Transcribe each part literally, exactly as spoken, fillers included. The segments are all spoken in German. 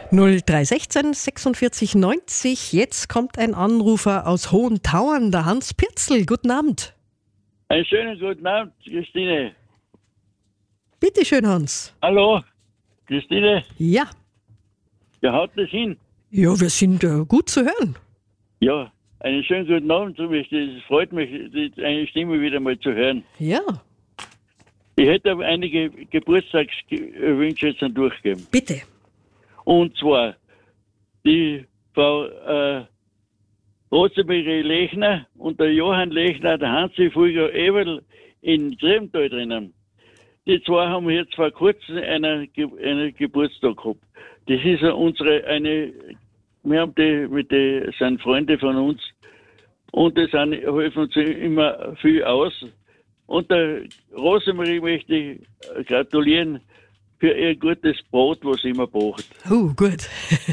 null drei eins sechs sechsundvierzig neunzig. Jetzt kommt ein Anrufer aus Hohentauern, der Hans Pirzel. Guten Abend. Einen schönen guten Abend, Christine. Bitte schön, Hans. Hallo, Christine. Ja. Ja, haut das hin? Ja, wir sind äh, gut zu hören. Ja, einen schönen guten Abend zu mich. Es freut mich, die, eine Stimme wieder mal zu hören. Ja. Ich hätte aber einige Geburtstagswünsche jetzt dann durchgeben. Bitte. Und zwar die Frau äh, Rosemarie Lechner und der Johann Lechner, der Hansi Fulger Eberl in Gräbental drinnen. Die zwei haben jetzt vor kurzem einen, einen Geburtstag gehabt. Das ist ja unsere, eine, wir haben die, mit den, sind Freunde von uns und die sind, helfen uns immer viel aus. Und der Rosemarie möchte ich gratulieren für ihr gutes Brot, was sie immer braucht. Oh, gut.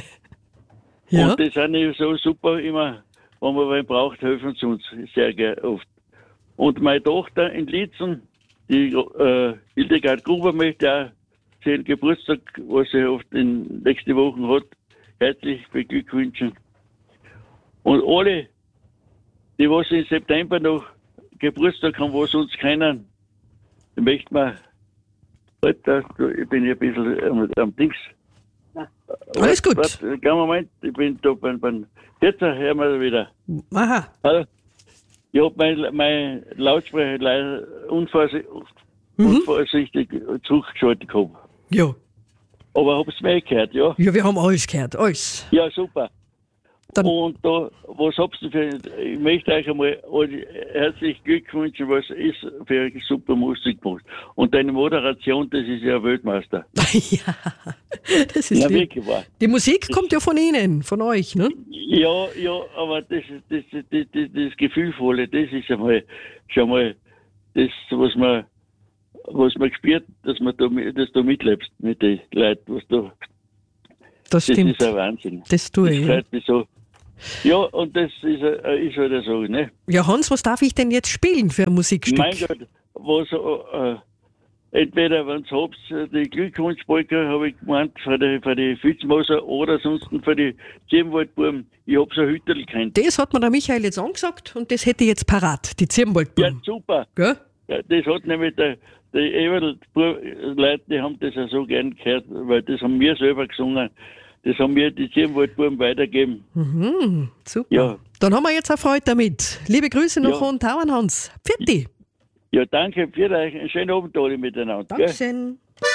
Ja. Und die sind ja so super immer, wenn man wen braucht, helfen sie uns sehr gerne oft. Und meine Tochter in Lietzen, die äh, Hildegard Gruber, möchte auch ihren Geburtstag, was sie oft in nächste Woche hat, herzlich beglückwünschen. Und alle, die was im September noch Geburtstag haben, was uns kennen, möchte man, Alter, ich bin ja ein bisschen am, am Dings. Alles gut. Warte, warte, Moment, ich bin da beim, beim jetzt hören wir wieder. Aha. Hallo? Ich habe mein, mein Lautsprecher leider unvorsichtig, Mhm. unvorsichtig zurückgeschaltet gehabt. Ja. Aber hab's mir gehört, ja? Ja, wir haben alles gehört, alles. Ja, super. Dann- Und da, was habt ihr für, ich möchte euch einmal alle herzlich Glück wünschen, was ist für eine super Musik gemacht. Und deine Moderation, das ist ja Weltmeister. Ja, das ist Ja, lieb. wirklich wahr. Die Musik kommt ja von Ihnen, von euch, ne? Ja, ja, aber das, das, das, das, das, das Gefühlvolle, das ist einmal schon mal das, was man, was man spürt, dass man da, dass du mitlebst mit den Leuten, was du, Das das stimmt. ist ein Wahnsinn. Das tue Das ich. Ja. freut mich so. Ja, und das ist, äh, ist halt so, ne? Ja, Hans, was darf ich denn jetzt spielen für ein Musikstück? Mein Gott, was, äh, entweder, wenn ihr habt, die Glückwunschpolka, habe ich gemeint, für die, für die Fitzmoser oder sonst für die Zirbenwaldbuben, ich habe so ein Hütterl kennt. Das hat mir der Michael jetzt angesagt und das hätte ich jetzt parat, die Ja, Zirbenwaldbuben. super. Gell? Ja, das hat nämlich der, die Eberl-Leute, die haben das ja so gern gehört, weil das haben wir selber gesungen. Das haben wir die Zirbenwaldbuben weitergegeben. Mhm, super. Ja. Dann haben wir jetzt eine Freude damit. Liebe Grüße nach Ja. Hohentauern, Hans. Pfiat. Ja, danke für euch. Einen schönen Abend alle miteinander. Gell? Dankeschön.